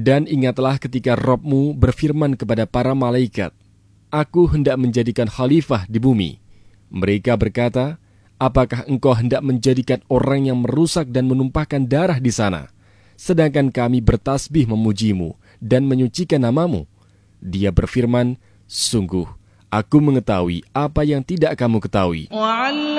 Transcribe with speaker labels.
Speaker 1: Dan ingatlah ketika Rabb-mu berfirman kepada para malaikat, Aku hendak menjadikan khalifah di bumi. Mereka berkata, Apakah engkau hendak menjadikan orang yang merusak dan menumpahkan darah di sana? Sedangkan kami bertasbih memujimu dan menyucikan namamu. Dia berfirman, Sungguh, aku mengetahui apa yang tidak kamu ketahui.